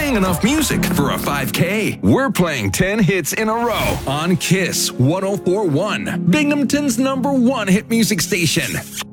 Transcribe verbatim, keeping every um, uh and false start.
playing enough music for a five K. We're playing ten hits in a row on Kiss one oh four point one, Binghamton's number one hit music station.